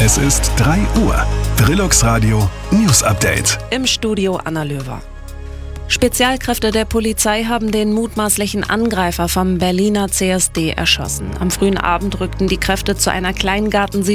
Es ist 3 Uhr. Trilux Radio News Update. Im Studio Anna Löwer. Spezialkräfte der Polizei haben den mutmaßlichen Angreifer vom Berliner CSD erschossen. Am frühen Abend rückten die Kräfte zu einer Kleingartensiedlung